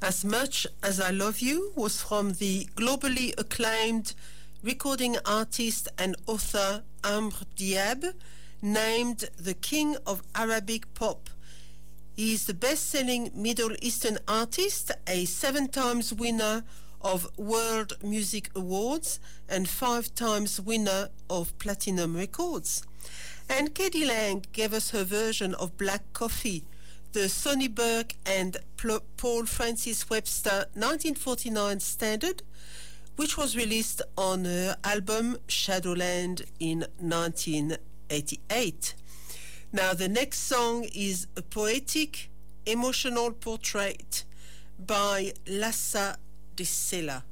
As Much as I Love You was from the globally acclaimed recording artist and author Amr Diab, named the King of Arabic Pop. He is the best-selling Middle Eastern artist, a 7 times winner of World Music Awards and 5 times winner of Platinum Records. And k.d. lang gave us her version of Black Coffee, the Sonny Burke and Paul Francis Webster 1949 standard, which was released on her album Shadowland in 1988. Now the next song is a poetic, emotional portrait by Lassa de Sela.